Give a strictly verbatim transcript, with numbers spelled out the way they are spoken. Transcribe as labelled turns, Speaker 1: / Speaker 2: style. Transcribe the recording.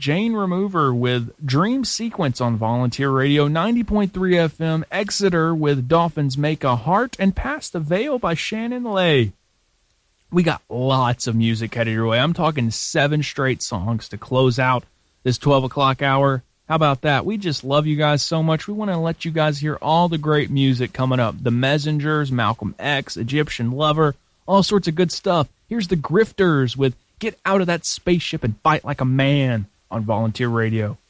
Speaker 1: Jane Remover with Dream Sequence on Volunteer Radio, ninety point three F M, Exeter with Dolphins Make a Heart, and Past the Veil by Shannon Lay. We got lots of music headed your way. I'm talking seven straight songs to close out this twelve o'clock hour. How about that? We just love you guys so much. We want to let you guys hear all the great music coming up. The Messengers, Malcolm X, Egyptian Lover, all sorts of good stuff. Here's the Grifters with Get Out of That Spaceship and Fight Like a Man on Volunteer Radio.